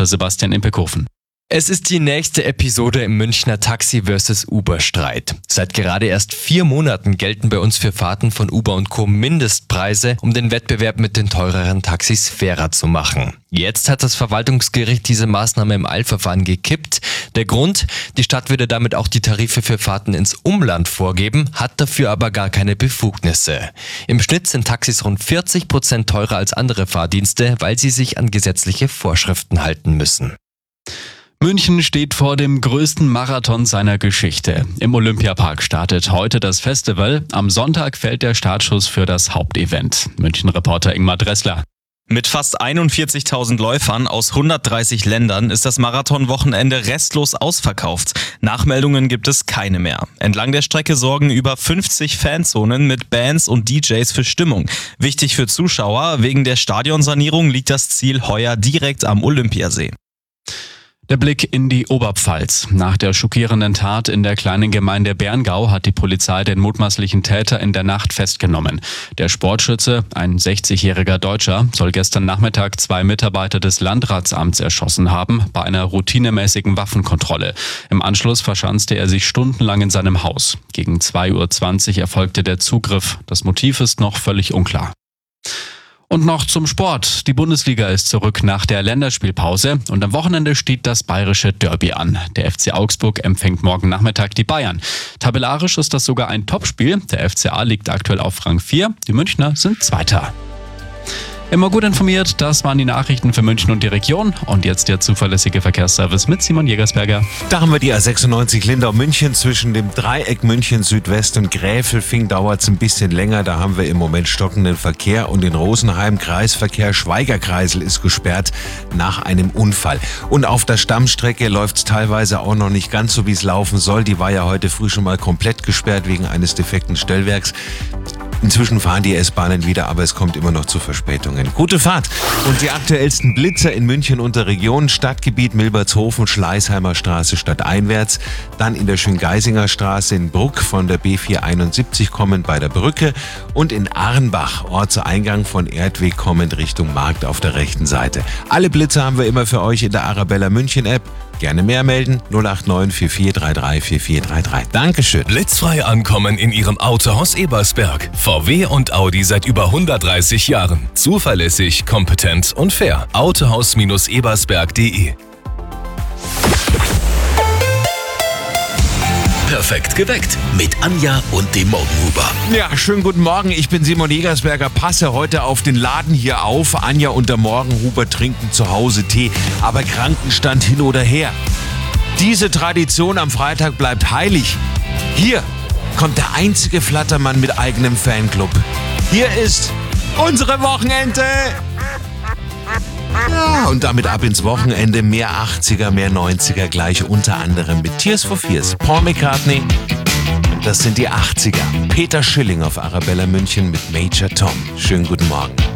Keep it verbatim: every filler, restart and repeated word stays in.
Reporter Sebastian Impekofen. Es ist die nächste Episode im Münchner Taxi versus Uber-Streit. Seit gerade erst vier Monaten gelten bei uns für Fahrten von Uber und Co. Mindestpreise, um den Wettbewerb mit den teureren Taxis fairer zu machen. Jetzt hat das Verwaltungsgericht diese Maßnahme im Eilverfahren gekippt. Der Grund? Die Stadt würde damit auch die Tarife für Fahrten ins Umland vorgeben, hat dafür aber gar keine Befugnisse. Im Schnitt sind Taxis rund vierzig Prozent teurer als andere Fahrdienste, weil sie sich an gesetzliche Vorschriften halten müssen. München steht vor dem größten Marathon seiner Geschichte. Im Olympiapark startet heute das Festival. Am Sonntag fällt der Startschuss für das Hauptevent. München-Reporter Ingmar Dressler. Mit fast einundvierzigtausend Läufern aus hundertdreißig Ländern ist das Marathonwochenende restlos ausverkauft. Nachmeldungen gibt es keine mehr. Entlang der Strecke sorgen über fünfzig Fanzonen mit Bands und D Js für Stimmung. Wichtig für Zuschauer, wegen der Stadionsanierung liegt das Ziel heuer direkt am Olympiasee. Der Blick in die Oberpfalz. Nach der schockierenden Tat in der kleinen Gemeinde Berngau hat die Polizei den mutmaßlichen Täter in der Nacht festgenommen. Der Sportschütze, ein sechzigjähriger Deutscher, soll gestern Nachmittag zwei Mitarbeiter des Landratsamts erschossen haben bei einer routinemäßigen Waffenkontrolle. Im Anschluss verschanzte er sich stundenlang in seinem Haus. Gegen zwei Uhr zwanzig erfolgte der Zugriff. Das Motiv ist noch völlig unklar. Und noch zum Sport. Die Bundesliga ist zurück nach der Länderspielpause und am Wochenende steht das bayerische Derby an. Der F C Augsburg empfängt morgen Nachmittag die Bayern. Tabellarisch ist das sogar ein Topspiel. Der F C A liegt aktuell auf Rang vier. Die Münchner sind Zweiter. Immer gut informiert, das waren die Nachrichten für München und die Region. Und jetzt der zuverlässige Verkehrsservice mit Simon Jägersberger. Da haben wir die A sechsundneunzig Lindau-München zwischen dem Dreieck München Südwest und Gräfelfing dauert es ein bisschen länger. Da haben wir im Moment stockenden Verkehr und in Rosenheim Kreisverkehr Schweigerkreisel ist gesperrt nach einem Unfall. Und auf der Stammstrecke läuft es teilweise auch noch nicht ganz so, wie es laufen soll. Die war ja heute früh schon mal komplett gesperrt wegen eines defekten Stellwerks. Inzwischen fahren die S-Bahnen wieder, aber es kommt immer noch zu Verspätungen. Gute Fahrt! Und die aktuellsten Blitzer in München und der Region: Stadtgebiet Milbertshofen, Schleißheimer Straße stadteinwärts, dann in der Schöngeisinger Straße in Bruck von der B vierhunderteinundsiebzig kommend bei der Brücke und in Arnbach, Ortseingang von Erdweg kommend Richtung Markt auf der rechten Seite. Alle Blitzer haben wir immer für euch in der Arabella München App. Gerne mehr melden, null acht neun vier vier drei drei vier vier drei drei. Dankeschön. Blitzfrei ankommen in Ihrem Autohaus Ebersberg. V W und Audi seit über hundertdreißig Jahren. Zuverlässig, kompetent und fair. Autohaus Ebersberg punkt de. Perfekt geweckt mit Anja und dem Morgenhuber. Ja, schönen guten Morgen. Ich bin Simon Jägersberger. Passe heute auf den Laden hier auf. Anja und der Morgenhuber trinken zu Hause Tee. Aber Krankenstand hin oder her. Diese Tradition am Freitag bleibt heilig. Hier kommt der einzige Flattermann mit eigenem Fanclub. Hier ist unsere Wochenente. Ja, und damit ab ins Wochenende. Mehr achtziger, mehr neunziger, gleich unter anderem mit Tears for Fears, Paul McCartney. Das sind die achtziger. Peter Schilling auf Arabella München mit Major Tom. Schönen guten Morgen.